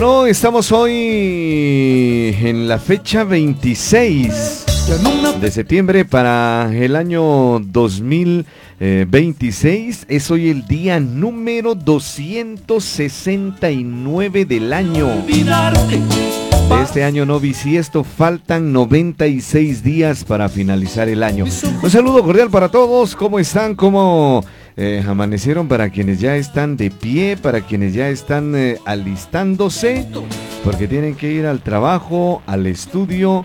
Bueno, estamos hoy en la fecha 26 de septiembre para el año 2026. Es hoy el día número 269 del año. De este año no bisiesto, faltan 96 días para finalizar el año. Un saludo cordial para todos. ¿Cómo están? ¿Cómo amanecieron? Para quienes ya están de pie, para quienes ya están alistándose, porque tienen que ir al trabajo, al estudio.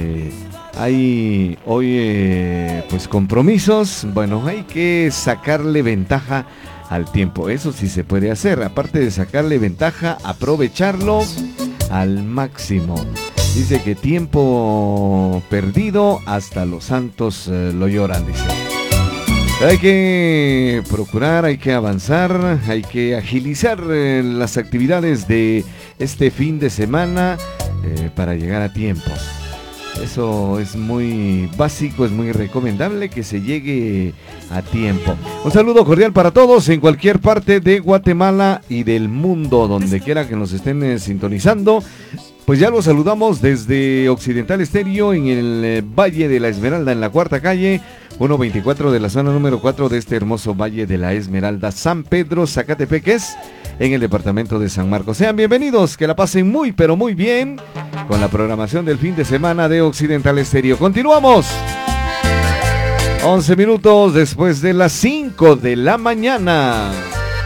Hay hoy pues compromisos. Bueno, hay que sacarle ventaja al tiempo. Eso sí se puede hacer. Aparte de sacarle ventaja, aprovecharlo al máximo. Dice que tiempo perdido hasta los santos lo lloran, dice. Pero hay que procurar, hay que avanzar, hay que agilizar las actividades de este fin de semana para llegar a tiempo. Eso es muy básico, es muy recomendable que se llegue a tiempo. Un saludo cordial para todos en cualquier parte de Guatemala y del mundo, donde quiera que nos estén sintonizando. Pues ya los saludamos desde Occidental Estéreo en el Valle de la Esmeralda, en la cuarta calle, 124 de la zona número 4 de este hermoso Valle de la Esmeralda, San Pedro, Zacatepeques, en el departamento de San Marcos. Sean bienvenidos, que la pasen muy pero muy bien con la programación del fin de semana de Occidental Estéreo. Continuamos. 11 minutos después de las 5 de la mañana.